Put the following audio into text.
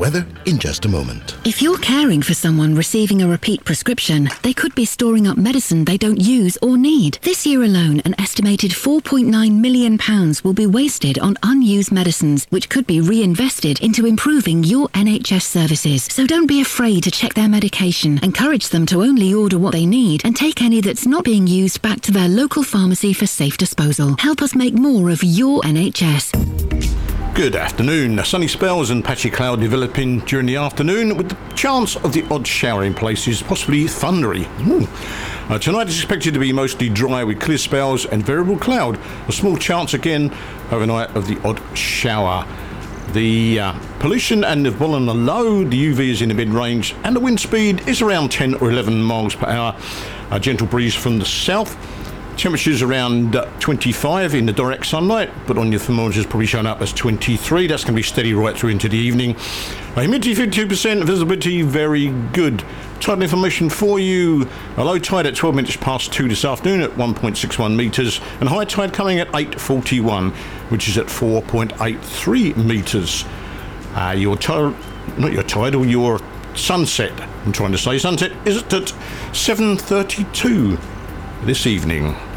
weather in just a moment. If you're caring for someone receiving a repeat prescription, they could be storing up medicine they don't use or need. This year alone, an estimated £4.9 million will be wasted on unused medicines, which could be reinvested into improving your NHS services. So don't be afraid to check their medication. Encourage them to only order what they need and take any that's not being used back to their local pharmacy for safe disposal. Help us make more of your NHS. Good afternoon. Sunny spells and patchy cloud developing during the afternoon with the chance of the odd shower in places, possibly thundery. Tonight is expected to be mostly dry with clear spells and variable cloud. A small chance again overnight of the odd shower. The pollution and the volume are low, the UV is in the mid-range and the wind speed is around 10 or 11 miles per hour. A gentle breeze from the south. Temperatures around 25 in the direct sunlight, but on your thermometers probably showing up as 23. That's going to be steady right through into the evening. Humidity 52%, visibility very good. Tide information for you. A low tide at 12 minutes past 2 this afternoon at 1.61 metres, and high tide coming at 8:41, which is at 4.83 metres. Your sunset, I'm trying to say sunset, is at 7:32 this evening.